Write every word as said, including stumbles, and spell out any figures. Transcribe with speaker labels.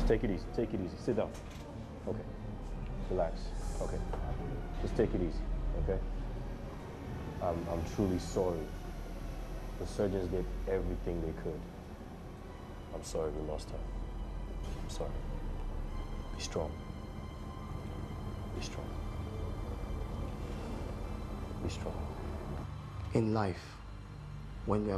Speaker 1: take it easy, take it easy. Sit down. Okay. Relax. Okay. Just take it easy, okay? I'm, I'm truly sorry. The surgeons did everything they could. I'm sorry we lost her. I'm sorry. Be strong. Be strong. Be strong.
Speaker 2: In life, when we are